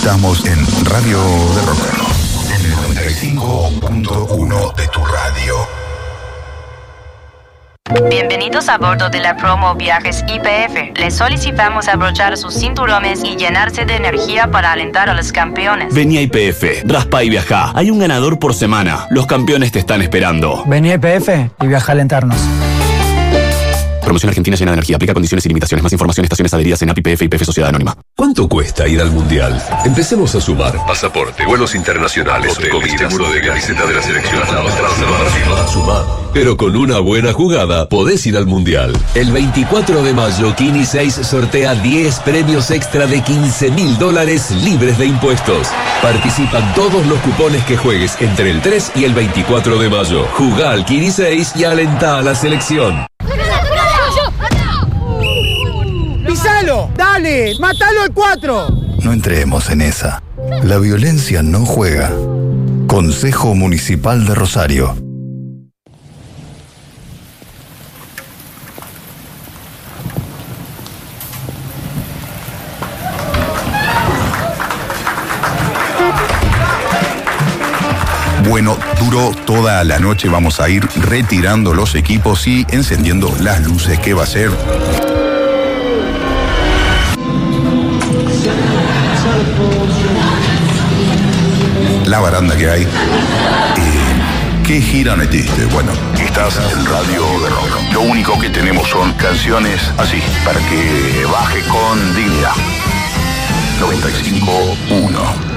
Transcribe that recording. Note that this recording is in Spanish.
Estamos en Radio de Rock. En el 95.1 de tu radio. Bienvenidos a bordo de la promo Viajes YPF. Les solicitamos abrochar sus cinturones y llenarse de energía para alentar a los campeones. Vení a YPF, raspa y viajá. Hay un ganador por semana. Los campeones te están esperando. Vení a YPF y viaja a alentarnos. Promoción Argentina llena de energía. Aplica condiciones y limitaciones. Más información, estaciones adheridas en API, YPF y YPF Sociedad Anónima. ¿Cuánto cuesta ir al Mundial? Empecemos a sumar. Pasaporte, vuelos internacionales, hoteles, comidas, seguro de camiseta de la selección. Sumar. Pero con una buena jugada podés ir al Mundial. El 24 de mayo, Kini 6 sortea 10 premios extra de $15.000 libres de impuestos. Participan todos los cupones que juegues entre el 3 y el 24 de mayo. Jugá al Kini 6 y alentá a la selección. ¡Pisalo! ¡Dale! ¡Matalo al 4! No entremos en esa. La violencia no juega. Consejo Municipal de Rosario. Bueno, duró toda la noche. Vamos a ir retirando los equipos y encendiendo las luces. ¿Qué va a ser? La baranda que hay. ¿Qué gira metiste? Bueno, estás en Radio de Rock. Lo único que tenemos son canciones así, para que baje con dignidad. 95.1